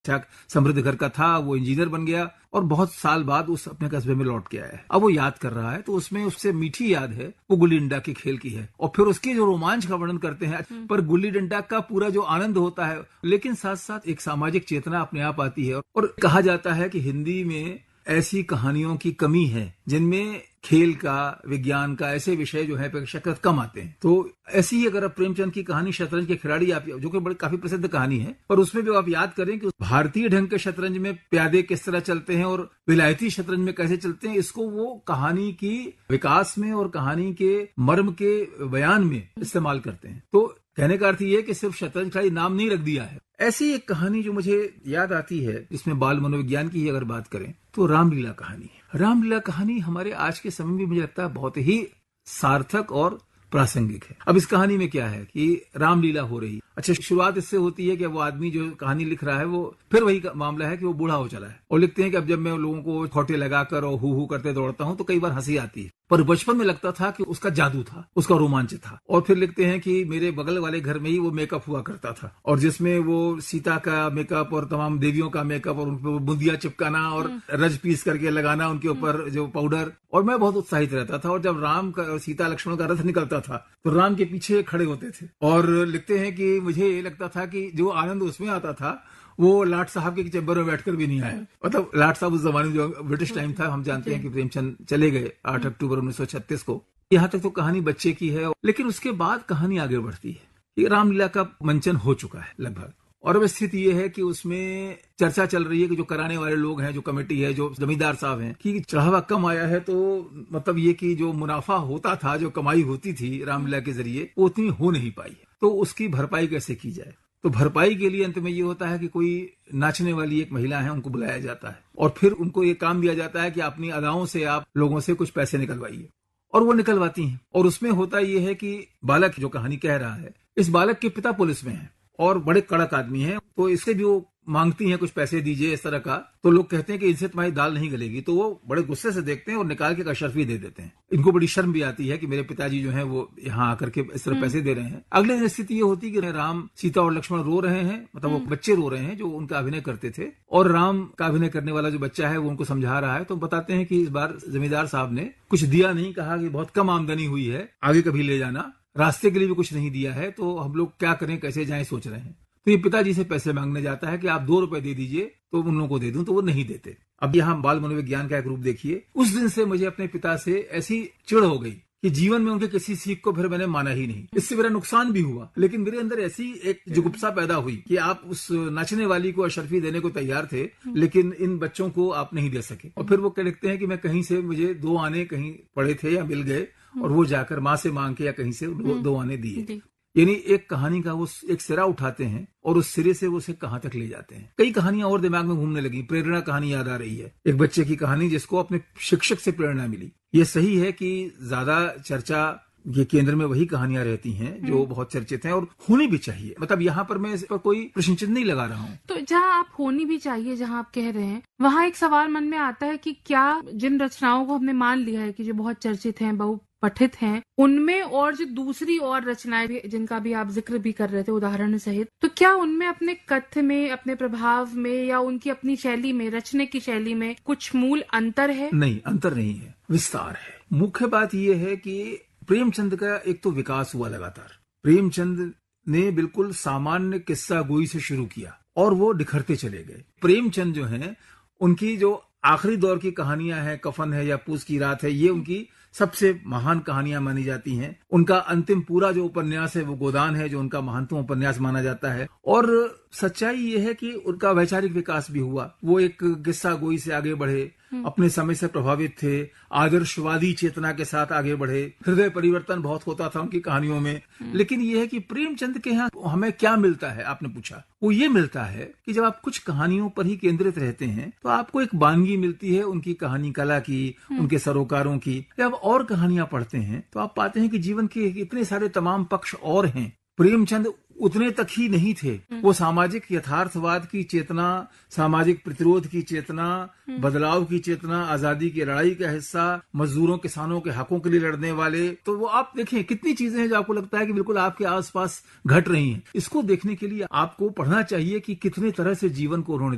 अच्छा समृद्ध घर का था, वो इंजीनियर बन गया और बहुत साल बाद उस अपने कस्बे में लौट के आया है। अब वो याद कर रहा है तो उसमें उससे मीठी याद है वो गुल्ली डंडा के खेल की है और फिर उसके जो रोमांच का वर्णन करते हैं, पर गुल्ली डंडा का पूरा जो आनंद होता है, लेकिन साथ साथ एक सामाजिक चेतना अपने आप आती है। और कहा जाता है कि हिंदी में ऐसी कहानियों की कमी है जिनमें खेल का, विज्ञान का ऐसे विषय जो है अपेक्षाकृत कम आते हैं। तो ऐसी ही अगर आप प्रेमचंद की कहानी शतरंज के खिलाड़ी, आप जो कि बड़ी काफी प्रसिद्ध कहानी है, पर उसमें भी आप याद करें कि भारतीय ढंग के शतरंज में प्यादे किस तरह चलते हैं और विलायती शतरंज में कैसे चलते हैं, इसको वो कहानी की विकास में और कहानी के मर्म के बयान में इस्तेमाल करते हैं। तो कहने का अर्थ ये है कि सिर्फ शतरंज खिलाड़ी नाम नहीं रख दिया है। ऐसी एक कहानी जो मुझे याद आती है, इसमें बाल मनोविज्ञान की अगर बात करें तो रामलीला कहानी है। रामलीला कहानी हमारे आज के समय में मुझे लगता है बहुत ही सार्थक और प्रासंगिक है। अब इस कहानी में क्या है कि रामलीला हो रही। अच्छा, शुरुआत इससे होती है कि वो आदमी जो कहानी लिख रहा है वो फिर वही मामला है कि वो बूढ़ा हो चला है और लिखते हैं कि अब जब मैं लोगों को खोटे लगाकर और हु करते दौड़ता हूं तो कई बार हंसी आती है, पर बचपन में लगता था कि उसका जादू था, उसका रोमांच था। और फिर लिखते हैं कि मेरे बगल वाले घर में ही वो मेकअप हुआ करता था और जिसमें वो सीता का मेकअप और तमाम देवियों का मेकअप और उन पर बुंदिया चिपकाना और रज पीस करके लगाना उनके ऊपर जो पाउडर, और मैं बहुत उत्साहित रहता था। और जब राम का और सीता लक्ष्मण का रथ निकलता था तो राम के पीछे खड़े होते थे और लिखते हैं कि मुझे ये लगता था कि जो आनंद उसमें आता था वो लाट साहब के चैम्बर में बैठकर भी नहीं आया। मतलब लाट साहब उस जमाने में जो ब्रिटिश टाइम था, हम जानते हैं कि प्रेमचंद चले गए 8 अक्टूबर 1936 को। यहाँ तक तो कहानी बच्चे की है, लेकिन उसके बाद कहानी आगे बढ़ती है। ये रामलीला का मंचन हो चुका है लगभग, और अब स्थिति ये है कि उसमें चर्चा चल रही है कि जो कराने वाले लोग हैं, जो कमेटी है, जो जमींदार साहब हैं, कि चढ़ावा कम आया है, तो मतलब ये कि जो मुनाफा होता था, जो कमाई होती थी रामलीला के जरिए, वो उतनी हो नहीं पाई है। तो उसकी भरपाई कैसे की जाए? तो भरपाई के लिए अंत में ये होता है कि कोई नाचने वाली एक महिला है, उनको बुलाया जाता है और फिर उनको ये काम दिया जाता है कि अपनी अदाओं से आप लोगों से कुछ पैसे निकलवाइए, और वो निकलवाती हैं। और उसमें होता ये है कि बालक जो कहानी कह रहा है, इस बालक के पिता पुलिस में है और बड़े कड़क आदमी हैं, तो इससे भी वो मांगती हैं कुछ पैसे दीजिए इस तरह का। तो लोग कहते हैं कि इनसे तुम्हारी दाल नहीं गलेगी, तो वो बड़े गुस्से से देखते हैं और निकाल के अशर्फी दे देते हैं। इनको बड़ी शर्म भी आती है कि मेरे पिताजी जो हैं वो यहाँ आकर के इस तरह पैसे दे रहे हैं। अगले दिन स्थिति ये होती है कि राम, सीता और लक्ष्मण रो रहे हैं, मतलब वो बच्चे रो रहे हैं जो उनका अभिनय करते थे, और राम का अभिनय करने वाला जो बच्चा है वो उनको समझा रहा है। तो बताते हैं कि इस बार जमींदार साहब ने कुछ दिया नहीं, कहा कि बहुत कम आमदनी हुई है, आगे कभी ले जाना, रास्ते के लिए भी कुछ नहीं दिया है, तो हम लोग क्या करें, कैसे जाएं, सोच रहे हैं। तो ये पिताजी से पैसे मांगने जाता है कि आप 2 रुपए दे दीजिए तो उन लोगों को दे दूं, तो वो नहीं देते। अब यहाँ बाल मनोविज्ञान का एक रूप देखिए। उस दिन से मुझे अपने पिता से ऐसी चिढ़ हो गई कि जीवन में उनके किसी सीख को फिर मैंने माना ही नहीं। इससे मेरा नुकसान भी हुआ, लेकिन मेरे अंदर ऐसी एक जुगुप्सा पैदा हुई कि आप उस नाचने वाली को अशर्फी देने को तैयार थे, लेकिन इन बच्चों को आप नहीं दे सके। और फिर वो क्या लिखते हैं कि मैं कहीं से, मुझे 2 आने कहीं पड़े थे या मिल गए, और वो जाकर माँ से मांग के या कहीं से 2 आने दिए। यानी एक कहानी का वो एक सिरा उठाते हैं और उस सिरे से वो उसे कहां तक ले जाते हैं। कई कहानियां और दिमाग में घूमने लगी। प्रेरणा कहानी याद आ रही है, एक बच्चे की कहानी जिसको अपने शिक्षक से प्रेरणा मिली। ये सही है कि ज्यादा चर्चा ये केंद्र में वही कहानियां रहती हैं जो बहुत चर्चित हैं और होनी भी चाहिए। मतलब यहाँ पर मैं इस पर कोई प्रश्न चिन्ह नहीं लगा रहा हूँ। तो जहाँ आप होनी भी चाहिए, जहाँ आप कह रहे हैं, वहाँ एक सवाल मन में आता है कि क्या जिन रचनाओं को हमने मान लिया है कि जो बहुत चर्चित हैं, बहु पठित हैं, उनमें और जो दूसरी और रचनाएं भी जिनका भी आप जिक्र भी कर रहे थे उदाहरण सहित, तो क्या उनमें अपने कथ्य में, अपने प्रभाव में या उनकी अपनी शैली में, रचने की शैली में कुछ मूल अंतर है? नहीं, अंतर नहीं है, विस्तार है। मुख्य बात यह है कि प्रेमचंद का एक तो विकास हुआ लगातार। प्रेमचंद ने बिल्कुल सामान्य किस्सा गोई से शुरू किया और वो निखरते चले गए। प्रेमचंद जो हैं, उनकी जो आखिरी दौर की कहानियां हैं, कफन है या पूस की रात है, ये उनकी सबसे महान कहानियां मानी जाती हैं। उनका अंतिम पूरा जो उपन्यास है वो गोदान है, जो उनका महानतम उपन्यास माना जाता है। और सच्चाई ये है कि उनका वैचारिक विकास भी हुआ। वो एक किस्सा गोई से आगे बढ़े, अपने समय से प्रभावित थे, आदर्शवादी चेतना के साथ आगे बढ़े। हृदय परिवर्तन बहुत होता था उनकी कहानियों में। लेकिन ये है कि प्रेमचंद के यहाँ हमें क्या मिलता है, आपने पूछा, वो ये मिलता है कि जब आप कुछ कहानियों पर ही केंद्रित रहते हैं तो आपको एक वानगी मिलती है उनकी कहानी कला की, उनके सरोकारों की। जब और कहानियां पढ़ते हैं तो आप पाते हैं कि जीवन के इतने सारे तमाम पक्ष और हैं। प्रेमचंद उतने तक ही नहीं थे, वो सामाजिक यथार्थवाद की चेतना, सामाजिक प्रतिरोध की चेतना, बदलाव की चेतना, आजादी की लड़ाई का हिस्सा, मजदूरों किसानों के हकों के लिए लड़ने वाले। तो वो आप देखें कितनी चीजें हैं जो आपको लगता है कि बिल्कुल आपके आसपास घट रही हैं। इसको देखने के लिए आपको पढ़ना चाहिए कि कितने तरह से जीवन को उन्होंने